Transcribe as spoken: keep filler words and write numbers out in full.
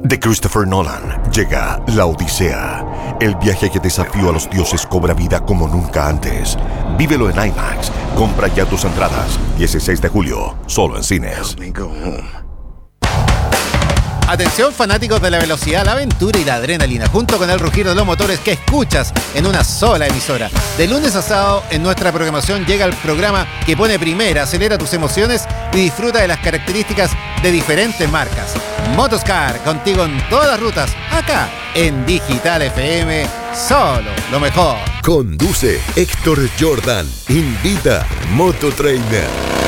De Christopher Nolan llega La Odisea. El viaje que desafió a los dioses cobra vida como nunca antes. Vívelo en IMAX. Compra ya tus entradas. dieciséis de julio, solo en cines. Atención fanáticos de la velocidad, la aventura y la adrenalina, junto con el rugir de los motores que escuchas en una sola emisora. De lunes a sábado en nuestra programación llega el programa que pone primera, acelera tus emociones y disfruta de las características de diferentes marcas. Motoscar, contigo en todas las rutas, acá en Digital F M, solo lo mejor. Conduce Héctor Jordan. Invita Mototrainer.